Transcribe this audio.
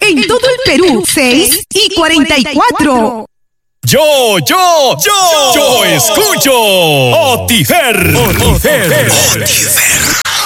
En todo el Perú, 6:44. Yo escucho Otifer.